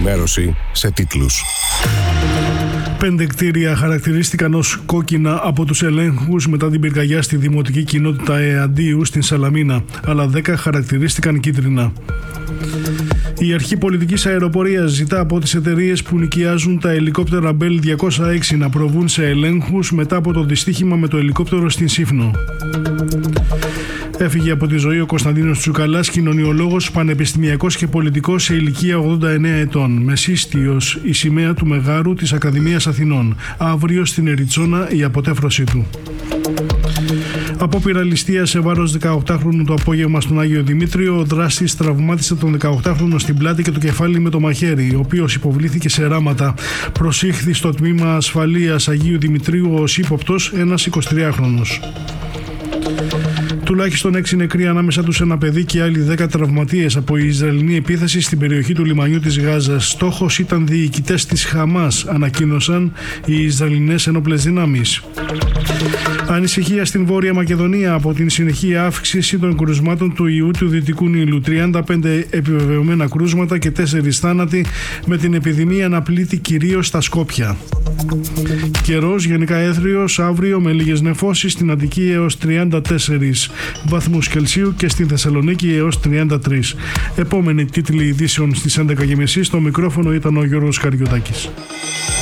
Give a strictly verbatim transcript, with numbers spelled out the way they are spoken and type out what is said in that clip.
ενημέρωση σε τίτλους. Πέντε κτίρια χαρακτηρίστηκαν ως κόκκινα από τους ελέγχους μετά την πυρκαγιά στη δημοτική κοινότητα Εαντίου στην Σαλαμίνα, αλλά δέκα χαρακτηρίστηκαν κίτρινα. Η Αρχή Πολιτικής Αεροπορίας ζητά από τις εταιρείες που νοικιάζουν τα ελικόπτερα Μπέλ διακόσια έξι να προβούν σε ελέγχους μετά από το δυστύχημα με το ελικόπτερο στην Σύφνο. Έφυγε από τη ζωή ο Κωνσταντίνος Τσουκαλάς, κοινωνιολόγος, πανεπιστημιακός και πολιτικός σε ηλικία ογδόντα εννέα ετών, μεσίστιος η σημαία του Μεγάρου της Ακαδημίας Αθηνών. Αύριο στην Εριτσόνα η αποτέφρωσή του. Απόπειρα ληστείας σε βάρος δεκαοκτάχρονου το απόγευμα στον Άγιο Δημήτριο. Ο δράστης τραυμάτισε τον δεκαοκτάχρονο στην πλάτη και το κεφάλι με το μαχαίρι, ο οποίος υποβλήθηκε σε ράματα. Προσήχθη στο τμήμα ασφαλείας Αγίου Δημητρίου ως ύποπτος ένας εικοσιτριάχρονος. Τουλάχιστον έξι νεκροί, ανάμεσα τους ένα παιδί και άλλοι δέκα τραυματίες από η Ισραηλινή επίθεση στην περιοχή του λιμανιού της Γάζας. Στόχος ήταν διοικητές της Χαμάς, ανακοίνωσαν οι Ισραηλινές ενόπλες δυνάμεις. Ανησυχία στην Βόρεια Μακεδονία από την συνεχή αύξηση των κρουσμάτων του ιού του Δυτικού Νείλου. τριάντα πέντε επιβεβαιωμένα κρούσματα και τέσσερις θάνατοι, με την επιδημία να πλήττει κυρίως στα Σκόπια. Καιρός γενικά έθριος, αύριο με λίγες νεφώσεις, στην Αττική έως τριάντα τέσσερις βαθμούς Κελσίου και στην Θεσσαλονίκη έως τριάντα τρεις. Επόμενη τίτλοι ειδήσεων στις έντεκα και μισή. Στο μικρόφωνο ήταν ο Γιώργος Καριωτάκης.